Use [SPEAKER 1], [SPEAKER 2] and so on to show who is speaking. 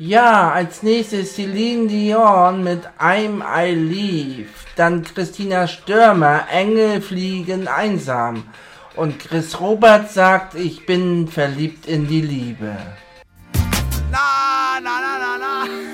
[SPEAKER 1] Ja, als nächstes Celine Dion mit I'm I Leave. Dann Christina Stürmer, Engel fliegen einsam. Und Chris Robert sagt, ich bin verliebt in die Liebe.
[SPEAKER 2] Na, na, na.